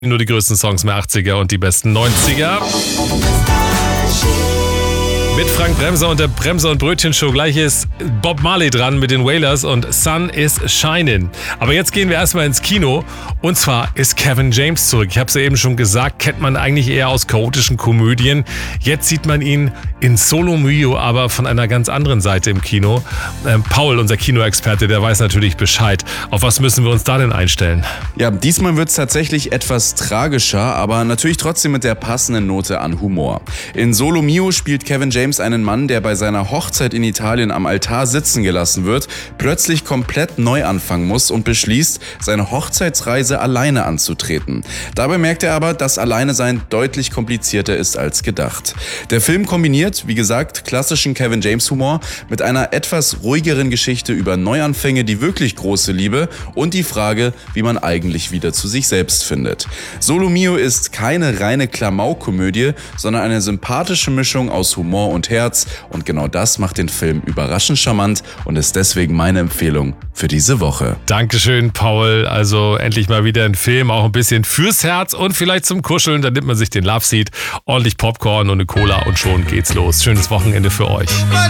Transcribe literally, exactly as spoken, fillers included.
Nur die größten Songs mehr achtziger und die besten neunziger. Mit Frank Bremser und der Bremser und Brötchen Show. Gleich ist Bob Marley dran mit den Wailers und Sun is Shining. Aber jetzt gehen wir erstmal ins Kino. Und zwar ist Kevin James zurück. Ich habe es ja eben schon gesagt, kennt man eigentlich eher aus chaotischen Komödien. Jetzt sieht man ihn in Solo Mio, aber von einer ganz anderen Seite im Kino. Ähm, Paul, unser Kinoexperte, der weiß natürlich Bescheid. Auf was müssen wir uns da denn einstellen? Ja, diesmal wird es tatsächlich etwas tragischer, aber natürlich trotzdem mit der passenden Note an Humor. In Solo Mio spielt Kevin James einen Mann, der bei seiner Hochzeit in Italien am Altar sitzen gelassen wird, plötzlich komplett neu anfangen muss und beschließt, seine Hochzeitsreise alleine anzutreten. Dabei merkt er aber, dass Alleinesein deutlich komplizierter ist als gedacht. Der Film kombiniert, wie gesagt, klassischen Kevin James Humor mit einer etwas ruhigeren Geschichte über Neuanfänge, die wirklich große Liebe und die Frage, wie man eigentlich wieder zu sich selbst findet. Solo Mio ist keine reine Klamauk-Komödie, sondern eine sympathische Mischung aus Humor und Herz, und genau das macht den Film überraschend charmant und ist deswegen meine Empfehlung für diese Woche. Dankeschön, Paul. Also endlich mal wieder ein Film, auch ein bisschen fürs Herz und vielleicht zum Kuscheln. Dann nimmt man sich den Love Seat, ordentlich Popcorn und eine Cola und schon geht's los. Schönes Wochenende für euch.